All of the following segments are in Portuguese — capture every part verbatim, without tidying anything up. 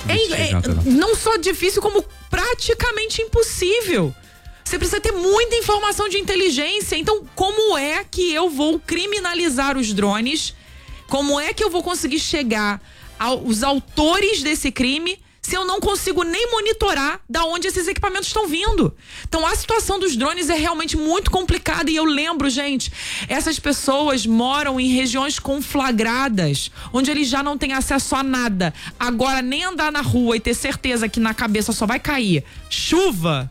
É, é, não só difícil, como praticamente impossível. Você precisa ter muita informação de inteligência. Então, como é que eu vou criminalizar os drones? Como é que eu vou conseguir chegar aos autores desse crime se eu não consigo nem monitorar da onde esses equipamentos estão vindo? Então a situação dos drones é realmente muito complicada e eu lembro, gente, essas pessoas moram em regiões conflagradas, onde eles já não têm acesso a nada. Agora, nem andar na rua e ter certeza que na cabeça só vai cair chuva,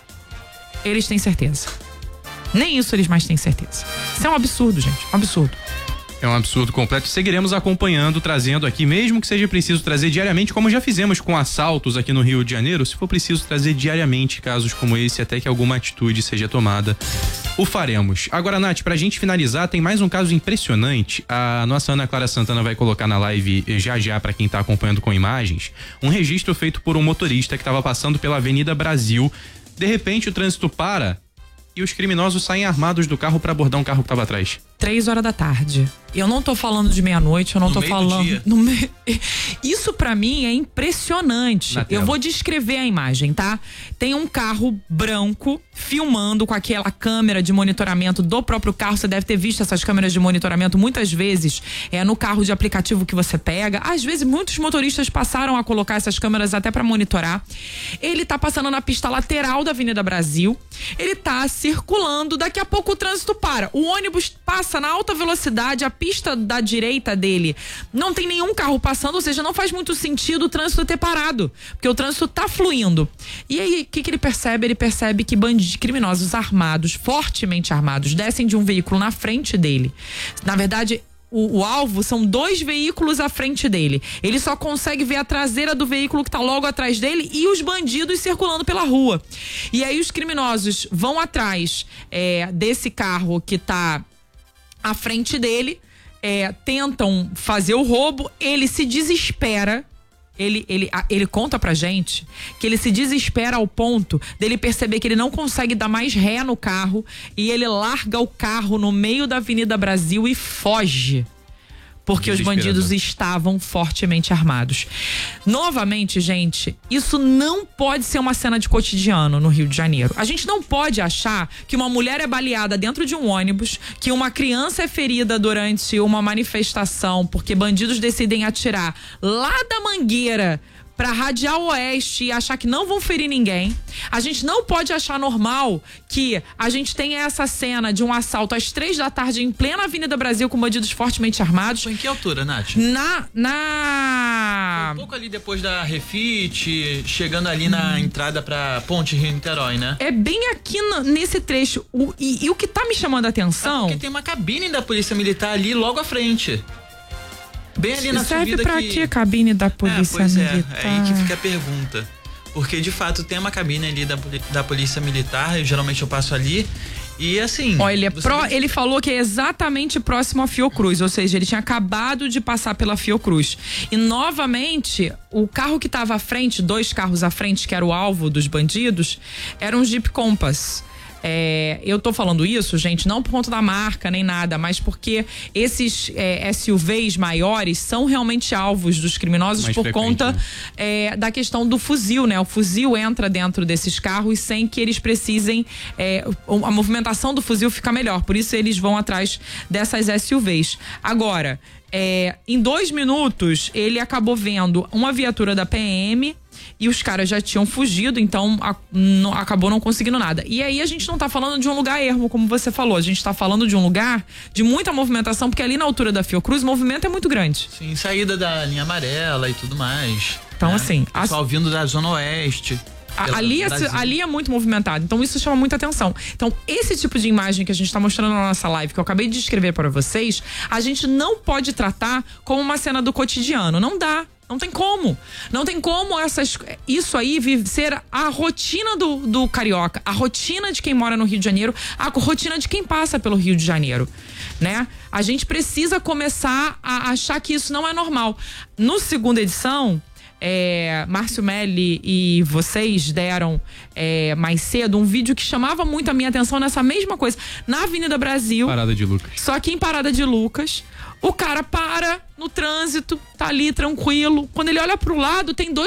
eles têm certeza. Nem isso eles mais têm certeza. Isso é um absurdo, gente, um absurdo. É um absurdo completo. Seguiremos acompanhando, trazendo aqui, mesmo que seja preciso trazer diariamente, como já fizemos com assaltos aqui no Rio de Janeiro, se for preciso trazer diariamente casos como esse, até que alguma atitude seja tomada, o faremos. Agora, Nath, pra gente finalizar, tem mais um caso impressionante. A nossa Ana Clara Santana vai colocar na live já já, pra quem tá acompanhando com imagens, um registro feito por um motorista que estava passando pela Avenida Brasil. De repente, o trânsito para e os criminosos saem armados do carro para abordar um carro que tava atrás. Três horas da tarde. Eu não tô falando de meia-noite, eu não no tô falando. No me... Isso pra mim é impressionante. Eu vou descrever a imagem, tá? Tem um carro branco filmando com aquela câmera de monitoramento do próprio carro. Você deve ter visto essas câmeras de monitoramento muitas vezes é no carro de aplicativo que você pega. Às vezes muitos motoristas passaram a colocar essas câmeras até pra monitorar. Ele tá passando na pista lateral da Avenida Brasil. Ele tá circulando, daqui a pouco o trânsito para. O ônibus passa na alta velocidade, a pista da direita dele não tem nenhum carro passando, ou seja, não faz muito sentido o trânsito ter parado, porque o trânsito tá fluindo. E aí, o que, que ele percebe? Ele percebe que bandidos, criminosos armados, fortemente armados, descem de um veículo na frente dele. Na verdade, O, o alvo são dois veículos à frente dele. Ele só consegue ver a traseira do veículo que tá logo atrás dele e os bandidos circulando pela rua. E aí os criminosos vão atrás é, desse carro que tá à frente dele, é, tentam fazer o roubo, ele se desespera. Ele, ele, ele conta pra gente que ele se desespera ao ponto dele perceber que ele não consegue dar mais ré no carro e ele larga o carro no meio da Avenida Brasil e foge. Porque os bandidos estavam fortemente armados. Novamente, gente, isso não pode ser uma cena de cotidiano no Rio de Janeiro. A gente não pode achar que uma mulher é baleada dentro de um ônibus, que uma criança é ferida durante uma manifestação porque bandidos decidem atirar lá da Mangueira pra Radial Oeste e achar que não vão ferir ninguém. A gente não pode achar normal que a gente tenha essa cena de um assalto às três da tarde em plena Avenida Brasil com bandidos fortemente armados. Foi em que altura, Nath? Na... na... Foi um pouco ali depois da Refit, chegando ali na hum. entrada pra Ponte Rio-Niterói, né? É bem aqui no, nesse trecho. O, e, e o que tá me chamando a atenção... É porque tem uma cabine da Polícia Militar ali logo à frente. Bem ali na Serve subida pra que... quê a cabine da Polícia é, pois Militar? É, é aí que fica a pergunta. Porque, de fato, tem uma cabine ali da, da Polícia Militar, eu, geralmente eu passo ali, e assim... Ó, ele, é pró, ele falou que é exatamente próximo à Fiocruz, ou seja, ele tinha acabado de passar pela Fiocruz. E, novamente, o carro que estava à frente, dois carros à frente, que era o alvo dos bandidos, era um Jeep Compass. É, eu tô falando isso, gente, não por conta da marca nem nada, mas porque esses é, S U Vs maiores são realmente alvos dos criminosos mais por frequente, conta né? é, da questão do fuzil, né? O fuzil entra dentro desses carros sem que eles precisem, é, a movimentação do fuzil fica melhor, por isso eles vão atrás dessas S U Vs. Agora, é, em dois minutos ele acabou vendo uma viatura da P M e os caras já tinham fugido, então a, não, acabou não conseguindo nada. E aí a gente não tá falando de um lugar ermo, como você falou, a gente tá falando de um lugar de muita movimentação, porque ali na altura da Fiocruz o movimento é muito grande. Sim, saída da linha amarela e tudo mais. Então, né? assim... O pessoal as... vindo da Zona Oeste. Ali é, ali é muito movimentado, então isso chama muita atenção. Então esse tipo de imagem que a gente tá mostrando na nossa live, que eu acabei de descrever para vocês, a gente não pode tratar como uma cena do cotidiano, não dá. Não tem como. Não tem como essas, isso aí ser a rotina do, do carioca, a rotina de quem mora no Rio de Janeiro, a rotina de quem passa pelo Rio de Janeiro, né? A gente precisa começar a achar que isso não é normal. No segunda edição, é, Márcio Melli e vocês deram é, mais cedo um vídeo que chamava muito a minha atenção nessa mesma coisa. Na Avenida Brasil. Parada de Lucas. Só que em Parada de Lucas, o cara para no trânsito, tá ali tranquilo. Quando ele olha pro lado, tem dois